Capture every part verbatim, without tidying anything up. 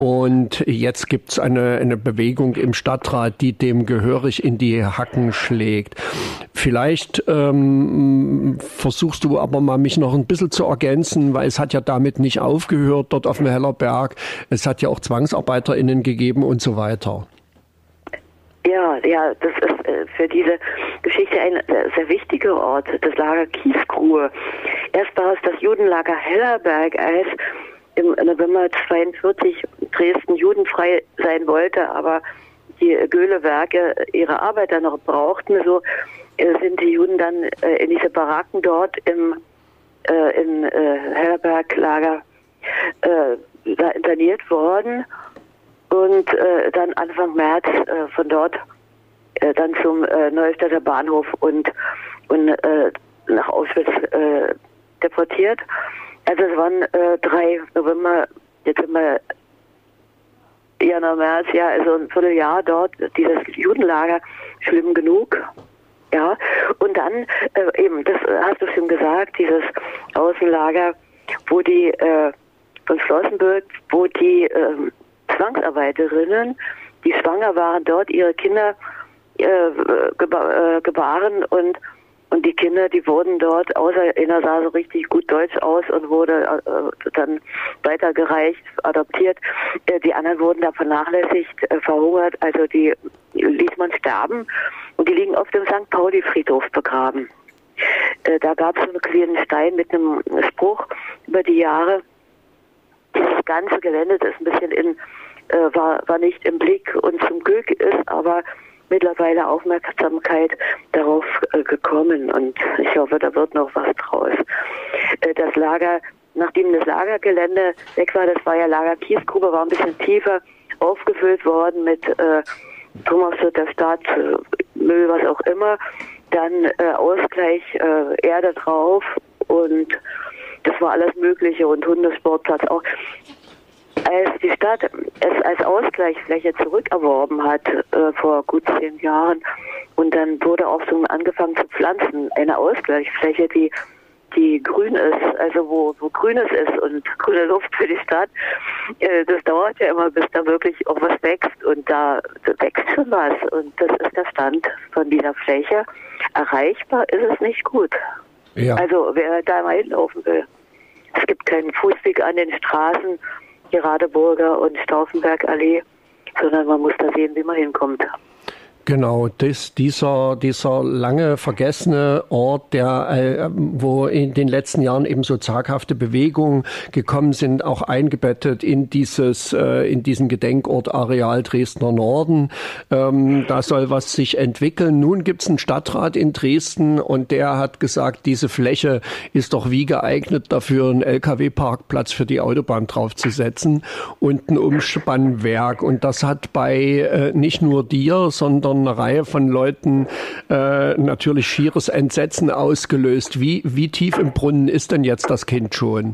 Und jetzt gibt es eine, eine Bewegung im Stadtrat, die dem gehörig in die Hacken schlägt. Vielleicht ähm, versuchst du aber mal, mich noch ein bisschen zu ergänzen, weil es hat ja damit nicht aufgehört dort auf dem Hellerberg. Es hat ja auch ZwangsarbeiterInnen gegeben und so weiter. Ja, ja, das ist äh, für diese Geschichte ein äh, sehr wichtiger Ort, das Lager Kiesgrube. Erst war es das Judenlager Hellerberg, als im November zweiundvierzig Dresden judenfrei sein wollte, aber die Göhle-Werke ihre Arbeiter noch brauchten. So äh, sind die Juden dann äh, in diese Baracken dort im äh, im äh, Hellerberg-Lager äh, da interniert worden und äh, dann Anfang März äh, von dort äh, dann zum äh, Neustädter Bahnhof und und äh, nach Auschwitz äh, deportiert. Also es waren äh, drei November, Dezember, Januar, März, ja, also ein Vierteljahr dort, dieses Judenlager, schlimm genug. Ja, und dann äh, eben, das hast du schon gesagt, dieses Außenlager, wo die äh, von Flossenbürg, wo die äh, Zwangsarbeiterinnen, die schwanger waren, dort ihre Kinder äh, geba äh, gebaren und Und die Kinder, die wurden dort, außer einer sah so richtig gut Deutsch aus und wurde äh, dann weitergereicht, adoptiert. Äh, die anderen wurden da vernachlässigt, äh, verhungert, also die ließ man sterben. Und die liegen auf dem Sankt Pauli-Friedhof begraben. Äh, da gab es so einen kleinen Stein mit einem Spruch über die Jahre. Dieses ganze Gelände, das ein bisschen in, äh, war, war nicht im Blick und zum Glück ist aber mittlerweile Aufmerksamkeit darauf äh, gekommen und ich hoffe, da wird noch was draus. Äh, das Lager, nachdem das Lagergelände weg war, das war ja Lager Kiesgrube, war ein bisschen tiefer aufgefüllt worden mit äh, Thomas der Stadt, äh, Müll, was auch immer, dann äh, Ausgleich, äh, Erde drauf und das war alles Mögliche und Hundesportplatz auch. Als die Stadt es als Ausgleichsfläche zurückerworben hat, äh, vor gut zehn Jahren, und dann wurde auch so angefangen zu pflanzen, eine Ausgleichsfläche, die die grün ist, also wo, wo Grünes ist und grüne Luft für die Stadt, äh, das dauert ja immer, bis da wirklich auch was wächst und da, da wächst schon was und das ist der Stand von dieser Fläche. Erreichbar ist es nicht gut. Ja. Also wer da mal hinlaufen will, es gibt keinen Fußweg an den Straßen, die Radeburger und Stauffenbergallee, sondern man muss da sehen, wie man hinkommt. Genau, das, dieser, dieser lange vergessene Ort, der, äh, wo in den letzten Jahren eben so zaghafte Bewegungen gekommen sind, auch eingebettet in dieses, äh, in diesen Gedenkort Areal Dresdner Norden. Ähm, da soll was sich entwickeln. Nun gibt's einen Stadtrat in Dresden und der hat gesagt, diese Fläche ist doch wie geeignet dafür, einen L K W-Parkplatz für die Autobahn draufzusetzen und ein Umspannwerk. Und das hat bei äh, nicht nur dir, sondern eine Reihe von Leuten äh, natürlich schieres Entsetzen ausgelöst. Wie, wie tief im Brunnen ist denn jetzt das Kind schon?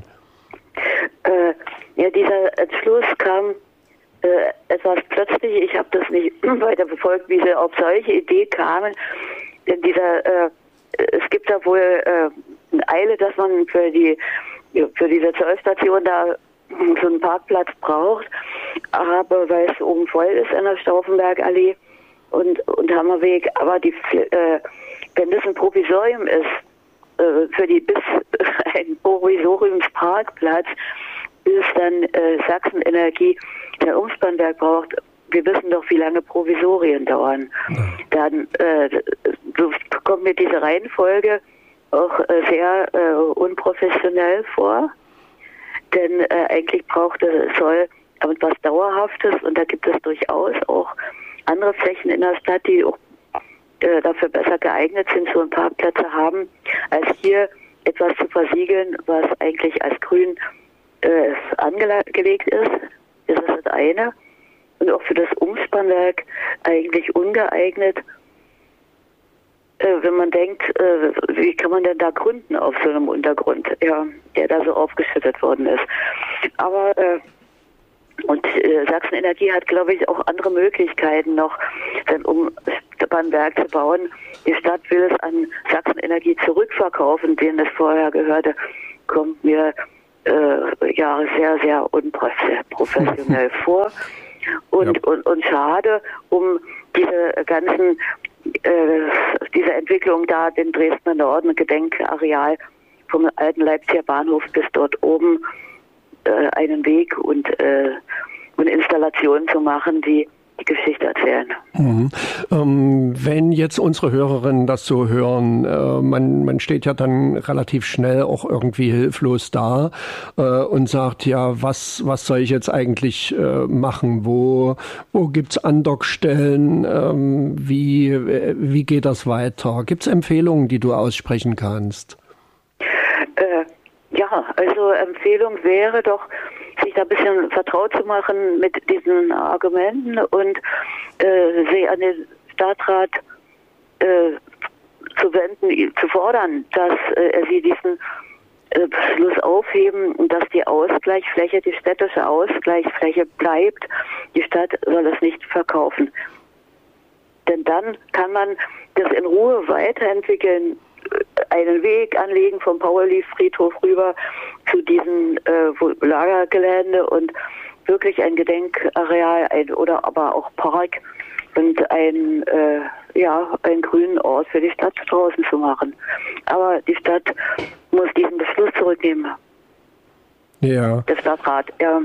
Äh, ja, dieser Entschluss kam äh, etwas plötzlich. Ich habe das nicht weiter verfolgt, wie sie auf solche Idee kamen. Denn dieser, äh, es gibt da wohl äh, eine Eile, dass man für die für diese Zollstation da so einen Parkplatz braucht. Aber weil es oben voll ist an der Stauffenbergallee und, und Hammerweg, aber die, äh, wenn das ein Provisorium ist, äh, für die bis ein Provisoriumsparkplatz, bis dann äh, Sachsen-Energie der Umspannwerk braucht, wir wissen doch, wie lange Provisorien dauern. Dann äh, kommt mir diese Reihenfolge auch äh, sehr äh, unprofessionell vor, denn äh, eigentlich braucht es, soll etwas Dauerhaftes und da gibt es durchaus auch andere Flächen in der Stadt, die auch äh, dafür besser geeignet sind, so einen Parkplatz zu haben, als hier etwas zu versiegeln, was eigentlich als grün äh, angelegt ist. Das ist das eine. Und auch für das Umspannwerk eigentlich ungeeignet. Äh, wenn man denkt, äh, wie kann man denn da gründen auf so einem Untergrund, ja, der da so aufgeschüttet worden ist. Aber äh, Und äh, Sachsen Energie hat, glaube ich, auch andere Möglichkeiten noch, sein Umspannwerk zu bauen. Die Stadt will es an Sachsen Energie zurückverkaufen, denen es vorher gehörte. Kommt mir äh, Jahre sehr, sehr unprofessionell vor. Und, ja. und, und schade um diese ganzen, äh, diese Entwicklung da, den Dresdner Norden, Gedenkareal vom alten Leipziger Bahnhof bis dort oben, äh, einen Weg und, äh, und Installationen zu machen, die die Geschichte erzählen. Mhm. Ähm, wenn jetzt unsere Hörerinnen das so hören, äh, man, man steht ja dann relativ schnell auch irgendwie hilflos da äh, und sagt, ja, was, was soll ich jetzt eigentlich äh, machen? Wo, wo gibt's Andockstellen? Ähm, wie, äh, wie geht das weiter? Gibt's Empfehlungen, die du aussprechen kannst? Äh, ja, also Empfehlung wäre doch, sich da ein bisschen vertraut zu machen mit diesen Argumenten und äh, sie an den Stadtrat äh, zu wenden, zu fordern, dass äh, sie diesen äh, Beschluss aufheben und dass die Ausgleichsfläche, die städtische Ausgleichsfläche bleibt. Die Stadt soll es nicht verkaufen. Denn dann kann man das in Ruhe weiterentwickeln, einen Weg anlegen vom Pauli-Friedhof rüber zu diesem äh, Lagergelände und wirklich ein Gedenkareal ein, oder aber auch Park und ein, äh, ja, einen grünen Ort für die Stadt draußen zu machen. Aber die Stadt muss diesen Beschluss zurücknehmen. Ja. Der Stadtrat, ja.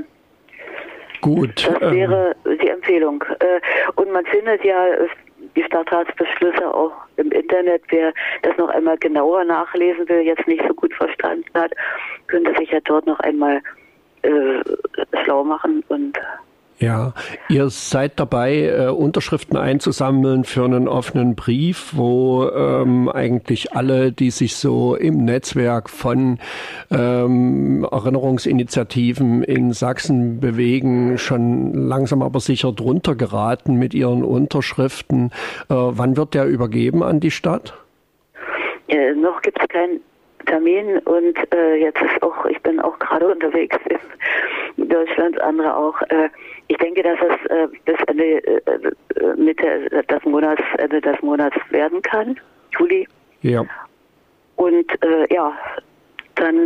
Gut. Das wäre ähm. die Empfehlung. Äh, und man findet ja die Stadtratsbeschlüsse auch im Internet. Wer das noch einmal genauer nachlesen will, jetzt nicht so gut verstanden hat, könnte sich ja dort noch einmal äh, schlau machen. Und ja, ihr seid dabei, äh, Unterschriften einzusammeln für einen offenen Brief, wo ähm, eigentlich alle, die sich so im Netzwerk von ähm, Erinnerungsinitiativen in Sachsen bewegen, schon langsam aber sicher drunter geraten mit ihren Unterschriften. Äh, wann wird der übergeben an die Stadt? Äh, noch gibt es keinen Termin und äh, jetzt ist auch, ich bin auch gerade unterwegs in Deutschland, andere auch. Äh, ich denke, dass es äh, bis Ende, äh, Mitte des Monats, Ende des Monats werden kann, Juli. Ja. Und äh, ja, dann,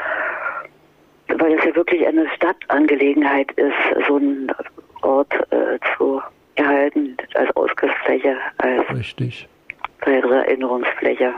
weil es ja wirklich eine Stadtangelegenheit ist, so einen Ort äh, zu erhalten als Ausgriffsfläche, als Richtig. weitere Erinnerungsfläche.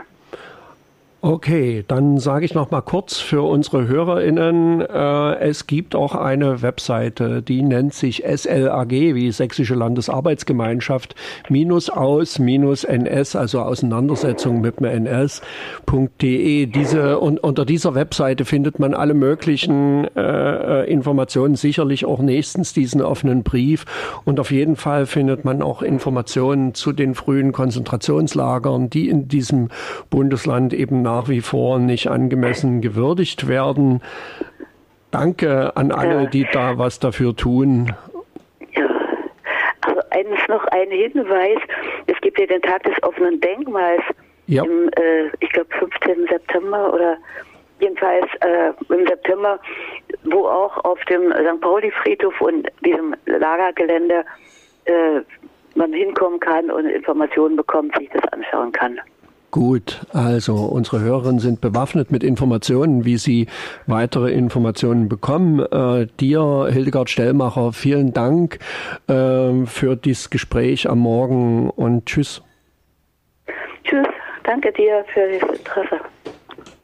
Okay, dann sage ich noch mal kurz für unsere HörerInnen, äh, es gibt auch eine Webseite, die nennt sich S L A G, wie Sächsische Landesarbeitsgemeinschaft, minus aus, minus N S, also Auseinandersetzung mit dem N S Punkt de. Diese, und unter dieser Webseite findet man alle möglichen äh, Informationen, sicherlich auch nächstens diesen offenen Brief. Und auf jeden Fall findet man auch Informationen zu den frühen Konzentrationslagern, die in diesem Bundesland eben nach nach wie vor nicht angemessen gewürdigt werden. Danke an alle, die da was dafür tun. Ja, also eines noch ein Hinweis. Es gibt ja den Tag des offenen Denkmals ja. im, äh, ich glaube, fünfzehnten September oder jedenfalls äh, im September, wo auch auf dem Sankt Pauli-Friedhof und diesem Lagergelände äh, man hinkommen kann und Informationen bekommt, sich das anschauen kann. Gut, also unsere Hörerinnen sind bewaffnet mit Informationen, wie sie weitere Informationen bekommen. Äh, dir, Hildegard Stellmacher, vielen Dank äh, für dieses Gespräch am Morgen und tschüss. Tschüss, danke dir für das Interesse.